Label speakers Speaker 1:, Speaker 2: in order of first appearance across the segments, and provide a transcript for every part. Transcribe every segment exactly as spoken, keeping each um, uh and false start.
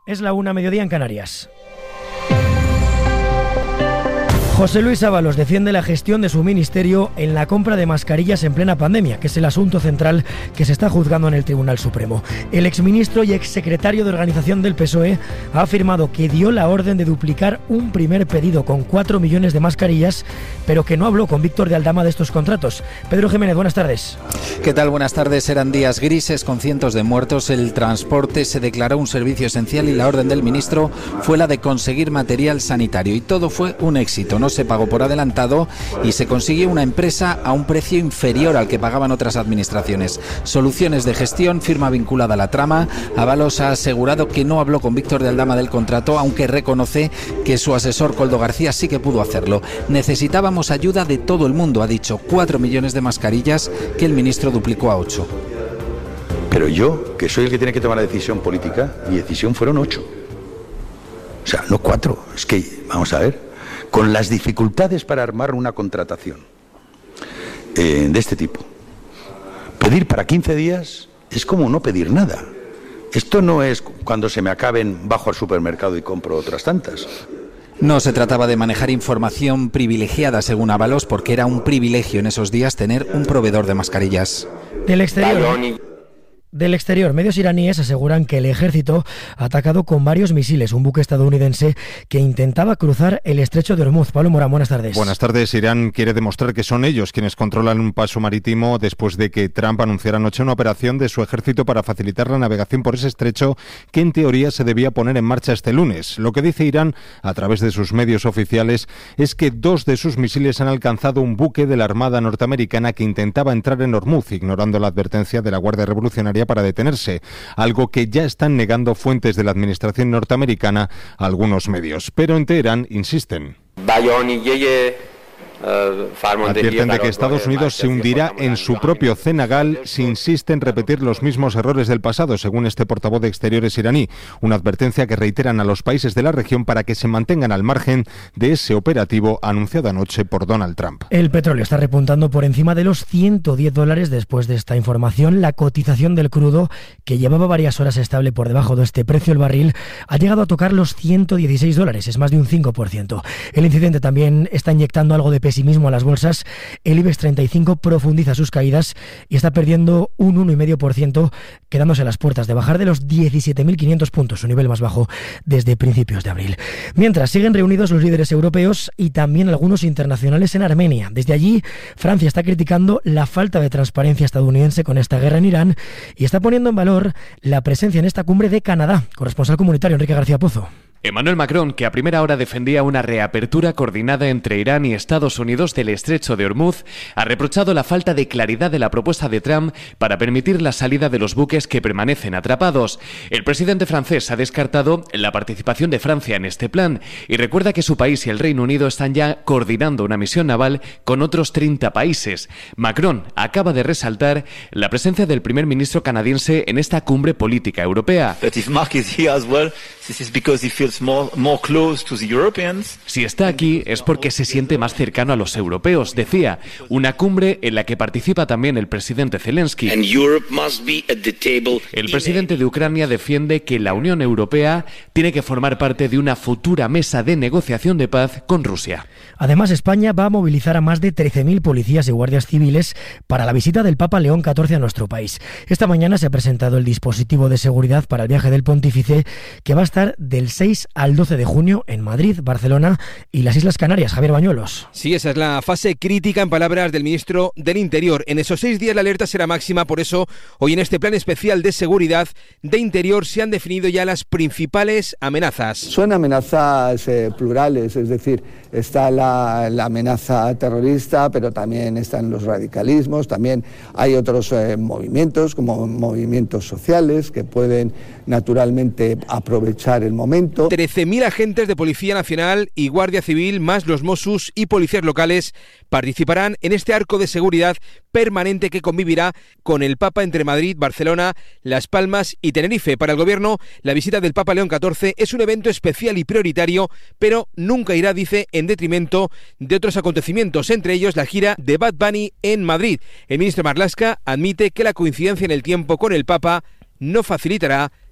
Speaker 1: Es la una, mediodía en Canarias. José Luis Ábalos defiende la gestión de su ministerio en la compra de mascarillas en plena pandemia, que es el asunto central que se está juzgando en el Tribunal Supremo. El exministro y exsecretario de Organización del P S O E ha afirmado que dio la orden de duplicar un primer pedido con cuatro millones de mascarillas, pero que no habló con Víctor de Aldama de estos contratos. Pedro Jiménez, buenas tardes.
Speaker 2: ¿Qué tal? Buenas tardes. Eran días grises con cientos de muertos. El transporte se declaró un servicio esencial y la orden del ministro fue la de conseguir material sanitario. Y todo fue un éxito. No se pagó por adelantado y se consiguió una empresa a un precio inferior al que pagaban otras administraciones. Soluciones de gestión, firma vinculada a la trama. Ábalos ha asegurado que no habló con Víctor de Aldama del contrato, aunque reconoce que su asesor Koldo García sí que pudo hacerlo. Necesitábamos ayuda de todo el mundo, ha dicho. Cuatro millones de mascarillas que el ministro duplicó a ocho.
Speaker 3: Pero yo, que soy el que tiene que tomar la decisión política, mi decisión fueron ocho. O sea, no cuatro. Es que, vamos a ver, con las dificultades para armar una contratación eh, de este tipo, pedir para quince días es como no pedir nada. Esto no es cuando se me acaben, bajo al supermercado y compro otras tantas.
Speaker 2: No se trataba de manejar información privilegiada, según Ábalos, porque era un privilegio en esos días tener un proveedor de mascarillas.
Speaker 1: Del exterior. Del exterior, medios iraníes aseguran que el ejército ha atacado con varios misiles un buque estadounidense que intentaba cruzar el estrecho de Hormuz. Pablo Morán, buenas tardes.
Speaker 4: Buenas tardes. Irán quiere demostrar que son ellos quienes controlan un paso marítimo después de que Trump anunciara anoche una operación de su ejército para facilitar la navegación por ese estrecho que en teoría se debía poner en marcha este lunes. Lo que dice Irán a través de sus medios oficiales es que dos de sus misiles han alcanzado un buque de la Armada norteamericana que intentaba entrar en Hormuz, ignorando la advertencia de la Guardia Revolucionaria para detenerse, algo que ya están negando fuentes de la administración norteamericana a algunos medios. Pero en Teherán insisten. Advierten de que Estados Unidos se hundirá en su propio cenagal si insiste en repetir los mismos errores del pasado, según este portavoz de Exteriores iraní. Una advertencia que reiteran a los países de la región para que se mantengan al margen de ese operativo anunciado anoche por Donald Trump.
Speaker 1: El petróleo está repuntando por encima de los ciento diez dólares después de esta información. La cotización del crudo, que llevaba varias horas estable por debajo de este precio el barril, ha llegado a tocar los ciento dieciséis dólares, es más de un cinco por ciento. El incidente también está inyectando algo de pesimismo a las bolsas. El IBEX treinta y cinco profundiza sus caídas y está perdiendo un uno coma cinco por ciento, quedándose a las puertas de bajar de los diecisiete mil quinientos puntos, su nivel más bajo desde principios de abril. Mientras, siguen reunidos los líderes europeos y también algunos internacionales en Armenia. Desde allí, Francia está criticando la falta de transparencia estadounidense con esta guerra en Irán y está poniendo en valor la presencia en esta cumbre de Canadá. Corresponsal comunitario Enrique García Pozo.
Speaker 5: Emmanuel Macron, que a primera hora defendía una reapertura coordinada entre Irán y Estados Unidos del estrecho de Hormuz, ha reprochado la falta de claridad de la propuesta de Trump para permitir la salida de los buques que permanecen atrapados. El presidente francés ha descartado la participación de Francia en este plan y recuerda que su país y el Reino Unido están ya coordinando una misión naval con otros treinta países. Macron acaba de resaltar la presencia del primer ministro canadiense en esta cumbre política europea. More, more close to the Europeans. Si está aquí es porque se siente más cercano a los europeos, decía. Una cumbre en la que participa también el presidente Zelensky. And Europe must be at the table. El presidente de Ucrania defiende que la Unión Europea tiene que formar parte de una futura mesa de negociación de paz con Rusia.
Speaker 1: Además, España va a movilizar a más de trece mil policías y guardias civiles para la visita del Papa León catorce a nuestro país. Esta mañana se ha presentado el dispositivo de seguridad para el viaje del pontífice, que va a estar del seis al doce de junio en Madrid, Barcelona y las Islas Canarias. Javier Bañuelos.
Speaker 6: Sí, esa es la fase crítica en palabras del ministro del Interior. En esos seis días la alerta será máxima, por eso hoy en este plan especial de seguridad de Interior se han definido ya las principales amenazas.
Speaker 7: Son amenazas eh, plurales, es decir, está la, la amenaza terrorista, pero también están los radicalismos, también hay otros eh, movimientos como movimientos sociales que pueden naturalmente aprovechar el momento.
Speaker 6: trece mil agentes de Policía Nacional y Guardia Civil, más los Mossos y policías locales, participarán en este arco de seguridad permanente que convivirá con el Papa entre Madrid, Barcelona, Las Palmas y Tenerife. Para el Gobierno, la visita del Papa León catorce es un evento especial y prioritario, pero nunca irá, dice, en detrimento de otros acontecimientos, entre ellos la gira de Bad Bunny en Madrid. El ministro Marlaska admite que la coincidencia en el tiempo con el Papa no facilitará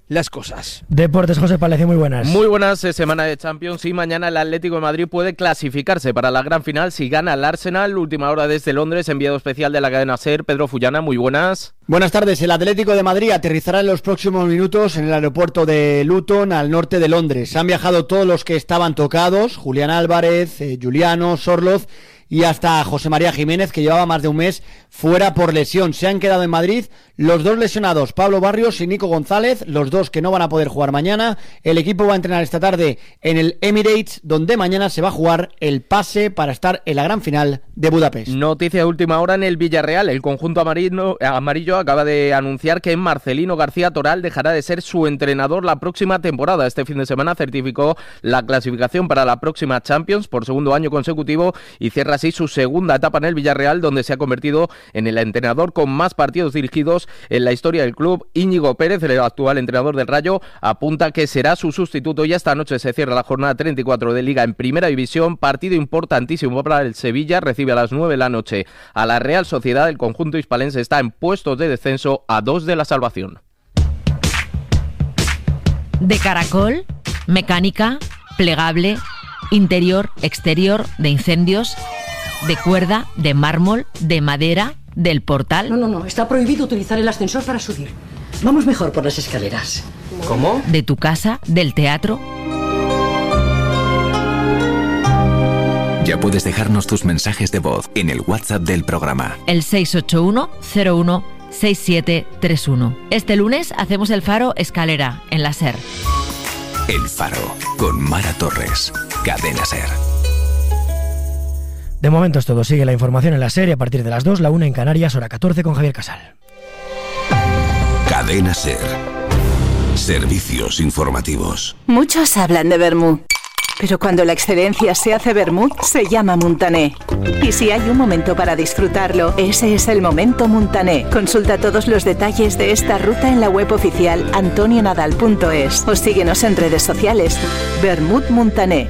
Speaker 6: las cosas.
Speaker 1: Deportes, José Palacio, muy buenas.
Speaker 8: Muy buenas, eh, semana de Champions y mañana el Atlético de Madrid puede clasificarse para la gran final si gana el Arsenal. Última hora desde Londres, enviado especial de la cadena SER, Pedro Fullana, muy buenas.
Speaker 9: Buenas tardes, el Atlético de Madrid aterrizará en los próximos minutos en el aeropuerto de Luton, al norte de Londres. Han viajado todos los que estaban tocados, Julián Álvarez, eh, Juliano, Sorloz y hasta José María Jiménez, que llevaba más de un mes fuera por lesión. Se han quedado en Madrid los dos lesionados, Pablo Barrios y Nico González, los dos que no van a poder jugar mañana. El equipo va a entrenar esta tarde en el Emirates, donde mañana se va a jugar el pase para estar en la gran final de Budapest.
Speaker 8: Noticia de última hora en el Villarreal. El conjunto amarillo, amarillo acaba de anunciar que Marcelino García Toral dejará de ser su entrenador la próxima temporada. Este fin de semana certificó la clasificación para la próxima Champions por segundo año consecutivo y cierra así su segunda etapa en el Villarreal, donde se ha convertido en el entrenador con más partidos dirigidos en la historia del club. Íñigo Pérez, el actual entrenador del Rayo, apunta que será su sustituto. Y esta noche se cierra la jornada treinta y cuatro de Liga en Primera División, partido importantísimo para el Sevilla. Recibe a las nueve de la noche a la Real Sociedad. El conjunto hispalense está en puestos de descenso a dos de la salvación.
Speaker 10: De caracol, mecánica, plegable, interior, exterior, de incendios, de cuerda, de mármol, de madera, del portal.
Speaker 11: No, no, no, está prohibido utilizar el ascensor para subir. Vamos mejor por las escaleras.
Speaker 8: ¿Cómo?
Speaker 10: De tu casa, del teatro.
Speaker 12: Ya puedes dejarnos tus mensajes de voz en el WhatsApp del programa.
Speaker 10: El seis ocho uno cero uno seis siete tres uno. Este lunes hacemos el Faro Escalera, en la SER.
Speaker 12: El Faro, con Mara Torres, Cadena SER.
Speaker 1: De momento es todo. Sigue la información en la serie a partir de las dos, la una en Canarias, hora catorce con Javier Casal.
Speaker 12: Cadena SER. Servicios informativos.
Speaker 13: Muchos hablan de vermú, pero cuando la excelencia se hace vermú, se llama Muntané. Y si hay un momento para disfrutarlo, ese es el momento Muntané. Consulta todos los detalles de esta ruta en la web oficial antonio nadal punto es o síguenos en redes sociales. Vermut Muntané.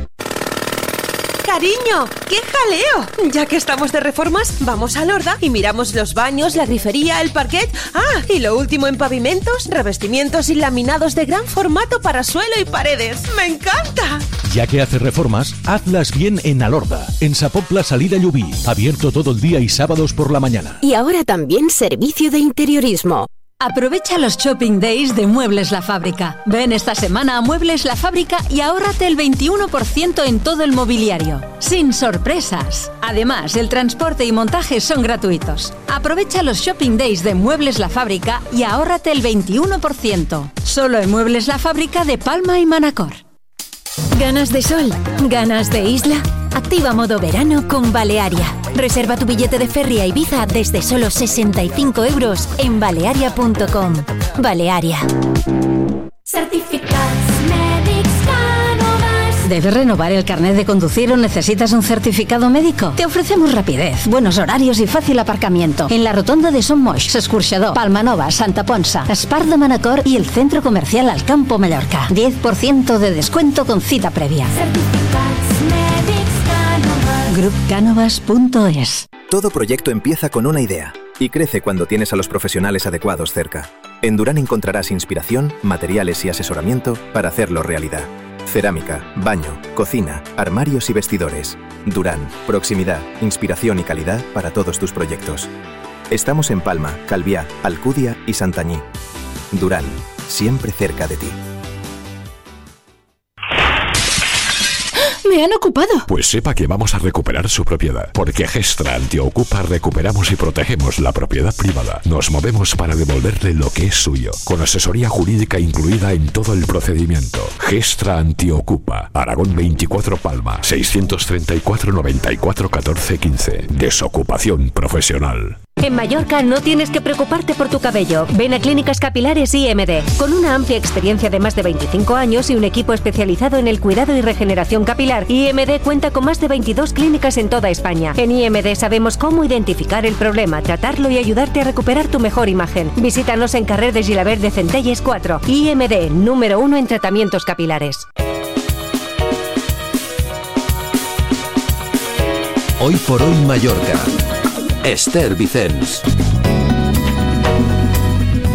Speaker 14: Cariño, ¡qué jaleo! Ya que estamos de reformas, vamos a Lorda y miramos los baños, la grifería, el parquet. Ah, y lo último en pavimentos, revestimientos y laminados de gran formato para suelo y paredes. ¡Me encanta!
Speaker 15: Ya que haces reformas, hazlas bien en Alorda, en Sapopla Salida Llubí, abierto todo el día y sábados por la mañana.
Speaker 16: Y ahora también servicio de interiorismo.
Speaker 17: Aprovecha los Shopping Days de Muebles La Fábrica. Ven esta semana a Muebles La Fábrica y ahórrate el veintiuno por ciento en todo el mobiliario. Sin sorpresas. Además, el transporte y montaje son gratuitos. Aprovecha los Shopping Days de Muebles La Fábrica y ahórrate el veintiuno por ciento. Solo en Muebles La Fábrica de Palma y Manacor.
Speaker 16: ¿Ganas de sol? ¿Ganas de isla? Activa modo verano con Balearia. Reserva tu billete de ferry a Ibiza desde solo sesenta y cinco euros en balearia punto com. Balearia.
Speaker 17: Certificats mèdics Cánovas. ¿Debes renovar el carnet de conducir o necesitas un certificado médico? Te ofrecemos rapidez, buenos horarios y fácil aparcamiento en la rotonda de Son Moix, S'Escorxador, Palmanova, Santa Ponsa, Espart de Manacor y el centro comercial Alcampo Mallorca. diez por ciento de descuento con cita previa. Certificats mèdics Cánovas. grup cánovas punto es.
Speaker 18: Todo proyecto empieza con una idea y crece cuando tienes a los profesionales adecuados cerca. En Durán encontrarás inspiración, materiales y asesoramiento para hacerlo realidad. Cerámica, baño, cocina, armarios y vestidores. Durán, proximidad, inspiración y calidad para todos tus proyectos. Estamos en Palma, Calviá, Alcudia y Santañí. Durán, siempre cerca de ti.
Speaker 16: ¡Me han ocupado!
Speaker 19: Pues sepa que vamos a recuperar su propiedad, porque Gestra Antiocupa recuperamos y protegemos la propiedad privada. Nos movemos para devolverle lo que es suyo, con asesoría jurídica incluida en todo el procedimiento. Gestra Antiocupa, Aragón veinticuatro Palma, seiscientos treinta y cuatro noventa y cuatro catorce quince. Desocupación profesional.
Speaker 20: En Mallorca no tienes que preocuparte por tu cabello. Ven a Clínicas Capilares I M D. Con una amplia experiencia de más de veinticinco años y un equipo especializado en el cuidado y regeneración capilar, I M D cuenta con más de veintidós clínicas en toda España. En I M D sabemos cómo identificar el problema, tratarlo y ayudarte a recuperar tu mejor imagen. Visítanos en Carrer de Gilabert de Centelles cuatro. I M D, número uno en tratamientos capilares.
Speaker 21: Hoy por hoy Mallorca. Esther Vicens.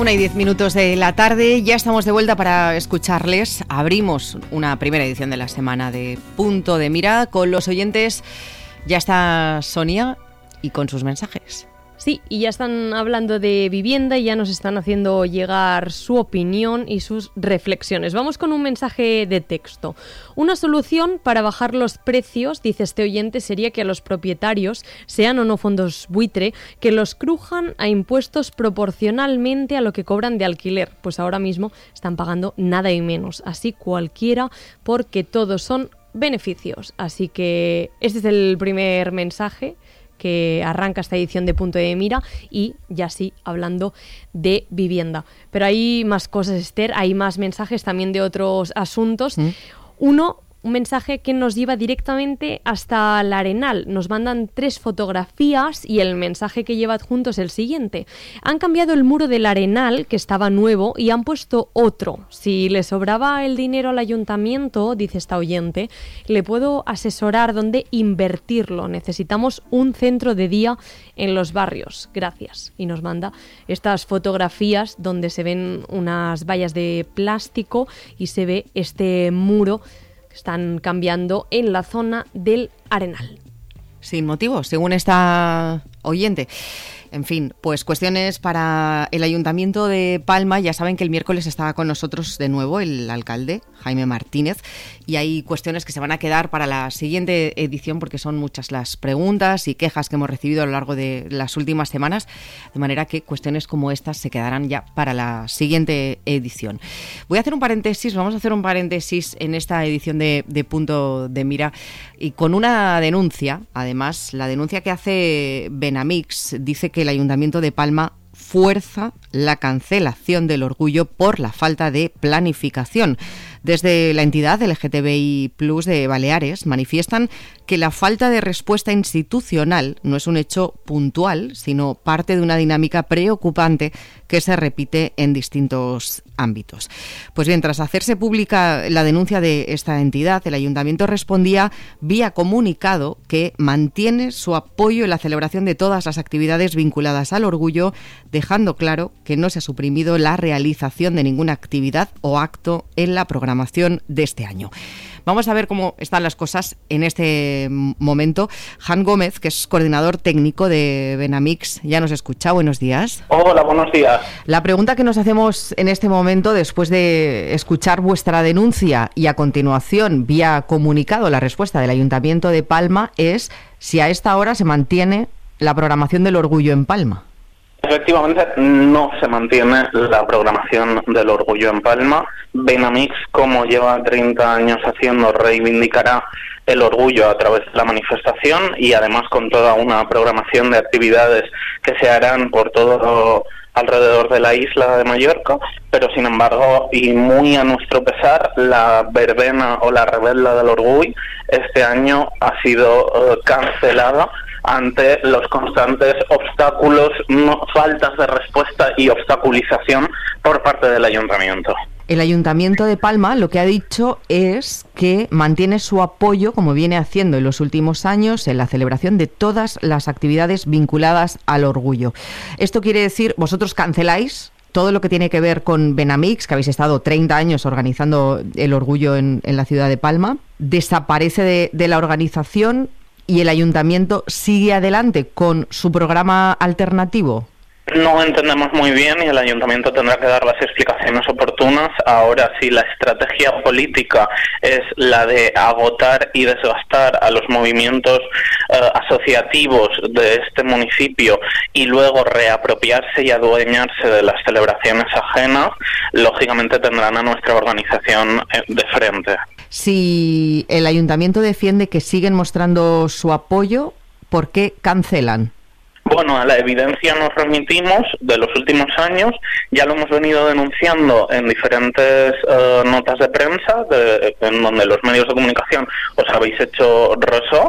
Speaker 21: una y diez minutos de la tarde, ya estamos de vuelta para escucharles. Abrimos una primera edición de la semana de Punto de Mira con los oyentes. Ya está Sonia y con sus mensajes.
Speaker 22: Sí, y ya están hablando de vivienda y ya nos están haciendo llegar su opinión y sus reflexiones. Vamos con un mensaje de texto. Una solución para bajar los precios, dice este oyente, sería que a los propietarios, sean o no fondos buitre, que los crujan a impuestos proporcionalmente a lo que cobran de alquiler. Pues ahora mismo están pagando nada y menos. Así cualquiera, porque todos son beneficios. Así que este es el primer mensaje que arranca esta edición de Punto de Mira y ya sí, hablando de vivienda. Pero hay más cosas, Esther, hay más mensajes también de otros asuntos. ¿Mm? Uno, un mensaje que nos lleva directamente hasta el Arenal. Nos mandan tres fotografías y el mensaje que lleva adjunto es el siguiente. Han cambiado el muro del Arenal, que estaba nuevo, y han puesto otro. Si le sobraba el dinero al ayuntamiento, dice esta oyente, le puedo asesorar dónde invertirlo. Necesitamos un centro de día en los barrios. Gracias. Y nos manda estas fotografías donde se ven unas vallas de plástico y se ve este muro están cambiando en la zona del Arenal.
Speaker 21: Sin motivo, según esta oyente. En fin, pues cuestiones para el Ayuntamiento de Palma. Ya saben que el miércoles está con nosotros de nuevo el alcalde, Jaime Martínez, y hay cuestiones que se van a quedar para la siguiente edición porque son muchas las preguntas y quejas que hemos recibido a lo largo de las últimas semanas, de manera que cuestiones como estas se quedarán ya para la siguiente edición. Voy a hacer un paréntesis, vamos a hacer un paréntesis en esta edición de, de Punto de Mira y con una denuncia, además, la denuncia que hace Benamix dice que el Ayuntamiento de Palma fuerza la cancelación del orgullo por la falta de planificación. Desde la entidad L G T B I plus de Baleares manifiestan que la falta de respuesta institucional no es un hecho puntual, sino parte de una dinámica preocupante que se repite en distintos ámbitos. Pues bien, tras hacerse pública la denuncia de esta entidad, el ayuntamiento respondía vía comunicado que mantiene su apoyo en la celebración de todas las actividades vinculadas al orgullo, dejando claro que no se ha suprimido la realización de ninguna actividad o acto en la programación de este año. Vamos a ver cómo están las cosas en este momento. Jan Gómez, que es coordinador técnico de Benamix, ya nos escucha. Buenos días.
Speaker 23: Hola, buenos días.
Speaker 21: La pregunta que nos hacemos en este momento, después de escuchar vuestra denuncia y a continuación, vía comunicado, la respuesta del Ayuntamiento de Palma, es si a esta hora se mantiene la programación del orgullo en Palma.
Speaker 23: Efectivamente, no se mantiene la programación del orgullo en Palma. Benamix, como lleva treinta años haciendo, reivindicará el orgullo a través de la manifestación y además con toda una programación de actividades que se harán por todo alrededor de la isla de Mallorca, pero sin embargo, y muy a nuestro pesar, la verbena o la rebelda del orgullo este año ha sido uh, cancelada ante los constantes obstáculos, no, faltas de respuesta y obstaculización por parte del ayuntamiento.
Speaker 21: El Ayuntamiento de Palma lo que ha dicho es que mantiene su apoyo, como viene haciendo en los últimos años, en la celebración de todas las actividades vinculadas al orgullo. Esto quiere decir, vosotros canceláis todo lo que tiene que ver con Benamix, que habéis estado treinta años organizando el orgullo en, en la ciudad de Palma, desaparece de, de la organización y el Ayuntamiento sigue adelante con su programa alternativo.
Speaker 23: No entendemos muy bien y el ayuntamiento tendrá que dar las explicaciones oportunas. Ahora, si la estrategia política es la de agotar y desgastar a los movimientos eh, asociativos de este municipio y luego reapropiarse y adueñarse de las celebraciones ajenas, lógicamente tendrán a nuestra organización de frente.
Speaker 21: Si el ayuntamiento defiende que siguen mostrando su apoyo, ¿por qué cancelan?
Speaker 23: Bueno, a la evidencia nos remitimos de los últimos años, ya lo hemos venido denunciando en diferentes uh, notas de prensa, de, en donde los medios de comunicación os habéis hecho ressò.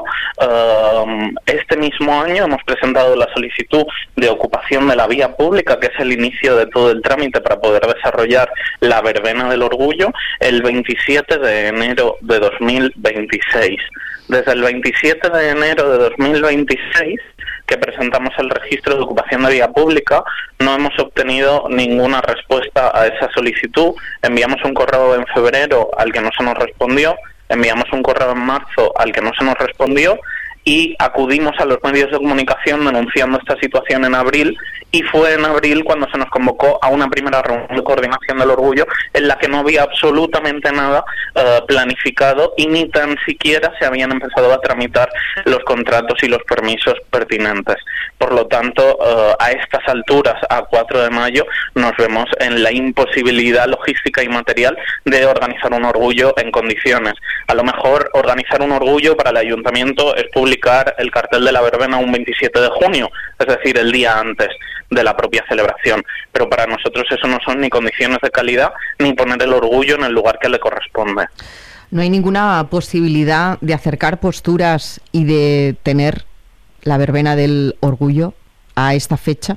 Speaker 23: Uh, este mismo año hemos presentado la solicitud de ocupación de la vía pública, que es el inicio de todo el trámite para poder desarrollar la verbena del orgullo, el veintisiete de enero de dos mil veintiséis. Desde el veintisiete de enero de dos mil veintiséis que presentamos el registro de ocupación de vía pública, no hemos obtenido ninguna respuesta a esa solicitud. Enviamos un correo en febrero al que no se nos respondió, enviamos un correo en marzo al que no se nos respondió y acudimos a los medios de comunicación denunciando esta situación en abril, y fue en abril cuando se nos convocó a una primera reunión de coordinación del orgullo en la que no había absolutamente nada eh, planificado y ni tan siquiera se habían empezado a tramitar los contratos y los permisos pertinentes. Por lo tanto, eh, a estas alturas, a cuatro de mayo, nos vemos en la imposibilidad logística y material de organizar un orgullo en condiciones. A lo mejor organizar un orgullo para el ayuntamiento es publicar el cartel de la verbena un veintisiete de junio, es decir, el día antes de la propia celebración, pero para nosotros eso no son ni condiciones de calidad ni poner el orgullo en el lugar que le corresponde.
Speaker 21: ¿No hay ninguna posibilidad de acercar posturas y de tener la verbena del orgullo a esta fecha?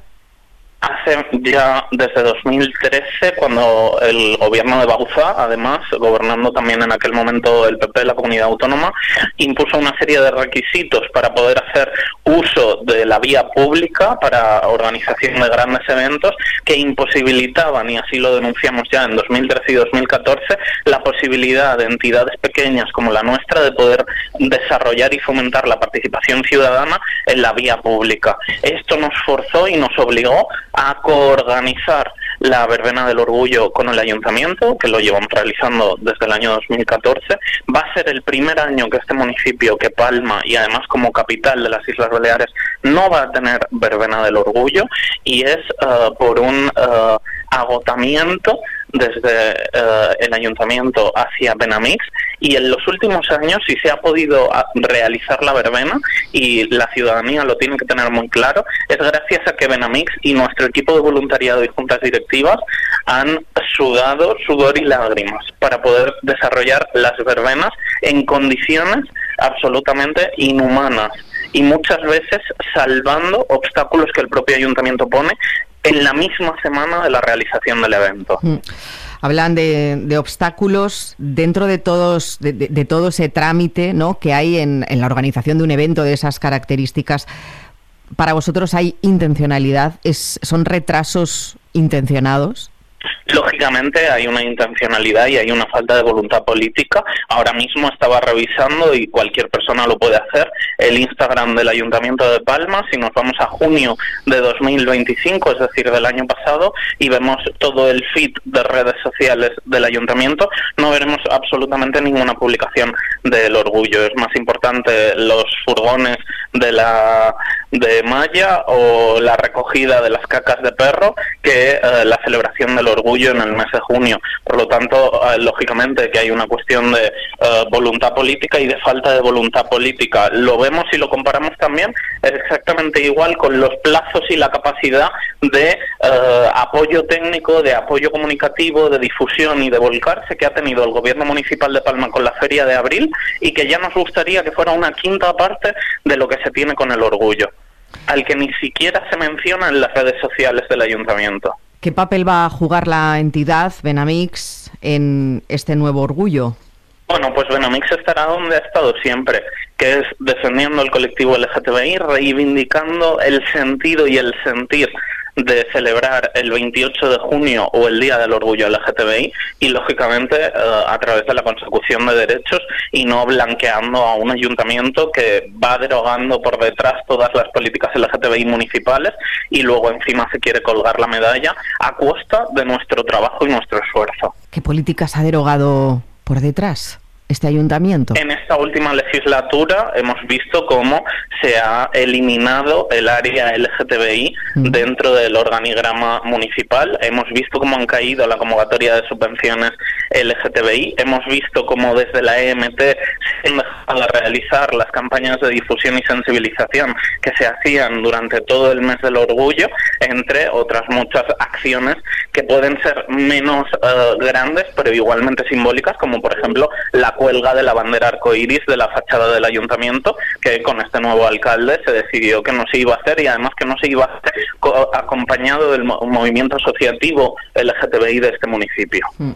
Speaker 23: Hace ya desde dos mil trece, cuando el gobierno de Bauzá, además, gobernando también en aquel momento el P P de la Comunidad Autónoma, impuso una serie de requisitos para poder hacer uso de la vía pública para organización de grandes eventos que imposibilitaban, y así lo denunciamos ya en dos mil trece y dos mil catorce, la posibilidad de entidades pequeñas como la nuestra de poder desarrollar y fomentar la participación ciudadana en la vía pública. Esto nos forzó y nos obligó a coorganizar la verbena del orgullo con el ayuntamiento, que lo llevamos realizando desde el año dos mil catorce. Va a ser el primer año que este municipio, que Palma, y además como capital de las Islas Baleares, no va a tener verbena del orgullo, y es uh, por un uh, agotamiento desde uh, el ayuntamiento hacia Benamix, y en los últimos años, si se ha podido realizar la verbena, y la ciudadanía lo tiene que tener muy claro, es gracias a que Benamix y nuestro equipo de voluntariado y juntas directivas han sudado sudor y lágrimas para poder desarrollar las verbenas en condiciones absolutamente inhumanas y muchas veces salvando obstáculos que el propio ayuntamiento pone en la misma semana de la realización del evento.
Speaker 21: Mm. Hablan de, de obstáculos dentro de todos de, de, de todo ese trámite, ¿no?, que hay en, en la organización de un evento de esas características. ¿Para vosotros hay intencionalidad? ¿Es, son retrasos intencionados?
Speaker 23: Lógicamente hay una intencionalidad y hay una falta de voluntad política. Ahora mismo estaba revisando, y cualquier persona lo puede hacer, el Instagram del Ayuntamiento de Palma. Si nos vamos a junio de dos mil veinticinco, es decir, del año pasado, y vemos todo el feed de redes sociales del Ayuntamiento, no veremos absolutamente ninguna publicación del orgullo. Es más importante los furgones de la de Maya o la recogida de las cacas de perro que eh, la celebración del orgullo en el mes de junio. Por lo tanto, eh, lógicamente que hay una cuestión de eh, voluntad política y de falta de voluntad política. Lo vemos y lo comparamos también exactamente igual con los plazos y la capacidad de eh, apoyo técnico, de apoyo comunicativo, de difusión y de volcarse que ha tenido el gobierno municipal de Palma con la Feria de Abril, y que ya nos gustaría que fuera una quinta parte de lo que se tiene con el orgullo, al que ni siquiera se menciona en las redes sociales del ayuntamiento.
Speaker 21: ¿Qué papel va a jugar la entidad Benamix en este nuevo orgullo?
Speaker 23: Bueno, pues Benamix estará donde ha estado siempre, que es defendiendo el colectivo L G T B I, reivindicando el sentido y el sentir de celebrar el veintiocho de junio o el Día del Orgullo L G T B I, y lógicamente eh, a través de la consecución de derechos, y no blanqueando a un ayuntamiento que va derogando por detrás todas las políticas L G T B I municipales y luego encima se quiere colgar la medalla a costa de nuestro trabajo y nuestro esfuerzo.
Speaker 21: ¿Qué políticas ha derogado por detrás este ayuntamiento?
Speaker 23: En esta última legislatura hemos visto cómo se ha eliminado el área L G T B I mm. dentro del organigrama municipal. Hemos visto cómo han caído la convocatoria de subvenciones L G T B I. Hemos visto cómo desde la E M T se han dejado de realizar las campañas de difusión y sensibilización que se hacían durante todo el mes del orgullo, entre otras muchas acciones que pueden ser menos uh, grandes, pero igualmente simbólicas, como por ejemplo la cuelga de la bandera arcoíris de la fachada del ayuntamiento, que con este nuevo alcalde se decidió que no se iba a hacer, y además que no se iba a hacer co- acompañado del mo- movimiento asociativo L G T B I de este municipio.
Speaker 21: Mm.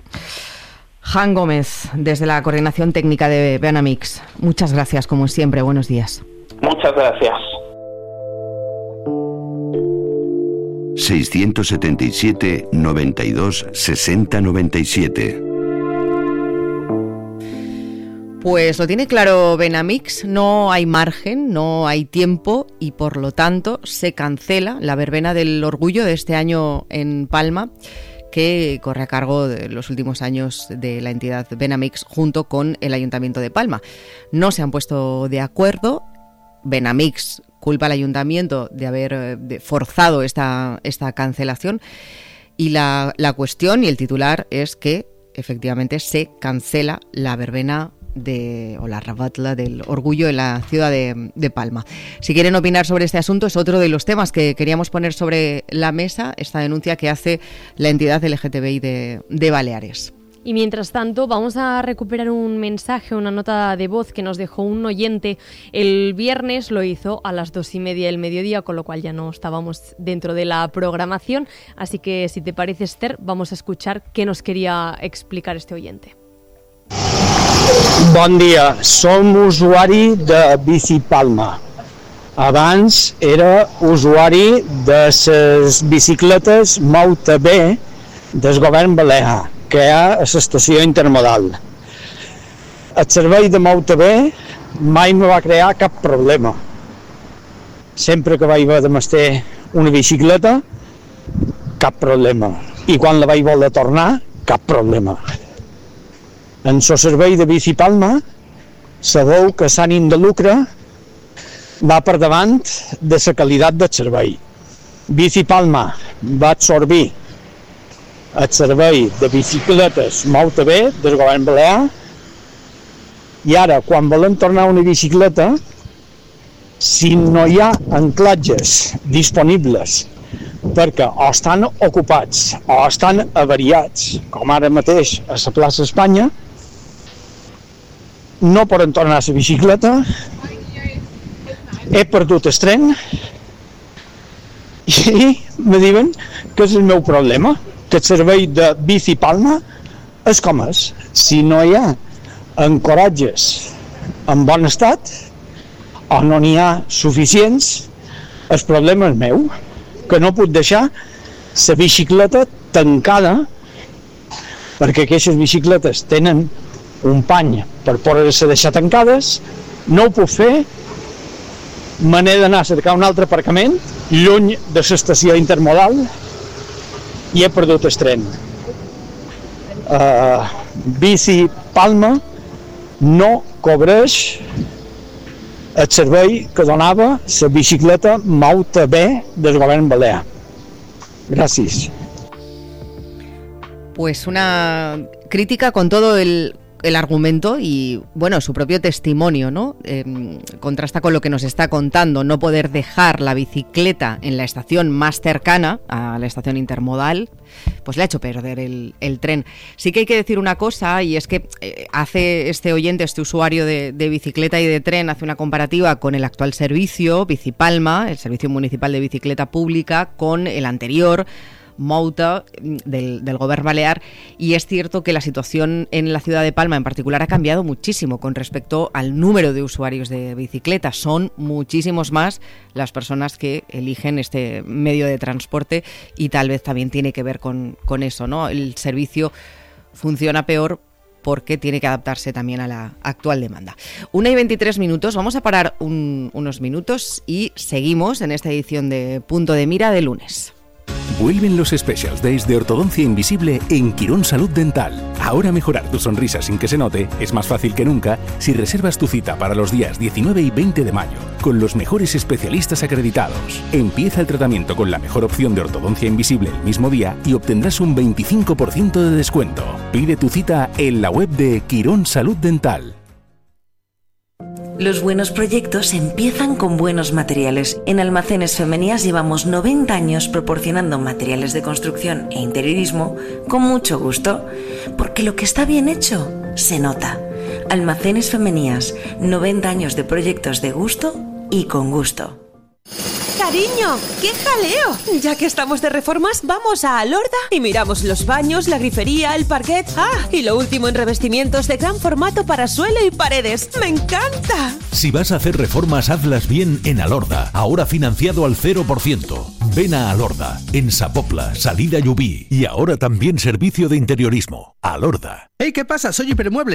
Speaker 21: Jan Gómez, desde la Coordinación Técnica de Benamix, muchas gracias como siempre, buenos días.
Speaker 23: Muchas gracias.
Speaker 2: seiscientos setenta y siete, noventa y dos, sesenta, noventa y siete.
Speaker 21: Pues lo tiene claro Benamix, no hay margen, no hay tiempo y por lo tanto se cancela la verbena del orgullo de este año en Palma, que corre a cargo de los últimos años de la entidad Benamix junto con el Ayuntamiento de Palma. No se han puesto de acuerdo. Benamix culpa al Ayuntamiento de haber de, forzado esta, esta cancelación y la, la cuestión y el titular es que efectivamente se cancela la verbena de, o la rabatla del orgullo en la ciudad de, de Palma. Si quieren opinar sobre este asunto, es otro de los temas que queríamos poner sobre la mesa, esta denuncia que hace la entidad L G T B I de, de Baleares.
Speaker 22: Y mientras tanto vamos a recuperar un mensaje, una nota de voz que nos dejó un oyente el viernes, lo hizo a las dos y media del mediodía, con lo cual ya no estábamos dentro de la programación, así que si te parece, Esther, vamos a escuchar qué nos quería explicar este oyente.
Speaker 3: Bon dia, som usuari de Bici Palma. Abans era usuari de les bicicletes Mouta B del govern balear, que hi ha a l'estació intermodal. El servei de Mouta B mai no va crear cap problema. Sempre que vaig haver de mestir una bicicleta, cap problema. I quan la vaig voler tornar, cap problema. En el servei de Bici Palma, sabeu que l'ànim de lucre va per davant de la qualitat del servei. Bici Palma va absorbir el servei de bicicletes Mouta B del govern balear i ara, quan volem tornar una bicicleta, si no hi ha anclatges disponibles perquè o estan ocupats o estan avariats, com ara mateix a la plaça Espanya, no poden tornar a la bicicleta, he perdut el tren i me diuen que és el meu problema, que el servei de Bici Palma és com és. Si no hi ha ancoratges en bon estat o no n'hi ha suficients, el problema és meu, que no puc deixar la bicicleta tancada, perquè aquestes bicicletes tenen un pany per poder-se deixar tancades, no ho puc fer, me n'he d'anar a cercar un altre aparcament lluny de l'estació intermodal i he perdut el tren. Uh, Bici Palma no cobreix el servei que donava la bicicleta Mouta B del govern balear. Gràcies.
Speaker 21: Pues una crítica con todo el, el argumento y, bueno, su propio testimonio, ¿no? Eh, contrasta con lo que nos está contando, no poder dejar la bicicleta en la estación más cercana a la estación intermodal, pues le ha hecho perder el, el tren. Sí que hay que decir una cosa, y es que eh, hace este oyente, este usuario de, de bicicleta y de tren, hace una comparativa con el actual servicio, Bici Palma, el servicio municipal de bicicleta pública, con el anterior, Mouta, del, del Govern Balear, y es cierto que la situación en la ciudad de Palma en particular ha cambiado muchísimo con respecto al número de usuarios de bicicleta. Son muchísimos más las personas que eligen este medio de transporte y tal vez también tiene que ver con, con eso, ¿no? El servicio funciona peor porque tiene que adaptarse también a la actual demanda. Una y veintitrés minutos, vamos a parar un, unos minutos y seguimos en esta edición de Punto de Mira de lunes.
Speaker 15: Vuelven los Special Days de Ortodoncia Invisible en Quirón Salud Dental. Ahora mejorar tu sonrisa sin que se note es más fácil que nunca si reservas tu cita para los días diecinueve y veinte de mayo con los mejores especialistas acreditados. Empieza el tratamiento con la mejor opción de ortodoncia invisible el mismo día y obtendrás un veinticinco por ciento de descuento. Pide tu cita en la web de Quirón Salud Dental.
Speaker 4: Los buenos proyectos empiezan con buenos materiales. En Almacenes Femenías llevamos noventa años proporcionando materiales de construcción e interiorismo con mucho gusto, porque lo que está bien hecho se nota. Almacenes Femenías, noventa años de proyectos de gusto y con gusto.
Speaker 14: Cariño, ¡qué jaleo! Ya que estamos de reformas, vamos a Alorda y miramos los baños, la grifería, el parquet. ¡Ah! Y lo último en revestimientos de gran formato para suelo y paredes. ¡Me encanta!
Speaker 15: Si vas a hacer reformas, hazlas bien en Alorda. Ahora financiado al cero por ciento.
Speaker 5: Ven a Alorda, en Sapopla, salida Llubí y ahora también servicio de interiorismo. Alorda.
Speaker 6: Hey, ¿qué pasa? Soy Hipermueble.